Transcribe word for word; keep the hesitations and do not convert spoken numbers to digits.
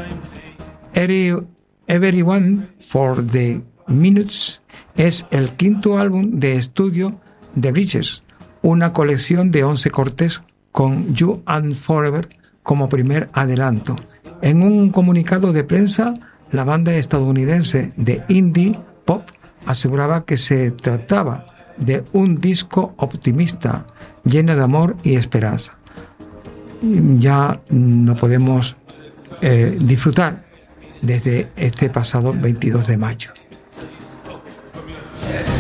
Every, Everyone for the Minutes es el quinto álbum de estudio de Bridges, una colección de once cortes con You and Forever como primer adelanto. En un comunicado de prensa, la banda estadounidense de indie pop aseguraba que se trataba de un disco optimista, lleno de amor y esperanza. Ya no podemos eh, disfrutar desde este pasado veintidós de mayo.